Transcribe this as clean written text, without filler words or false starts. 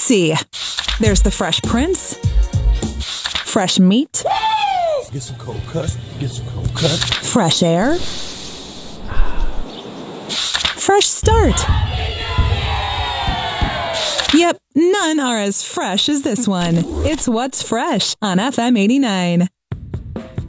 see. There's the Fresh Prince. Fresh meat. Get some cold cuts. Get some cold cuts. Fresh air. Fresh start. Yep, none are as fresh as this one. It's What's Fresh on FM 89.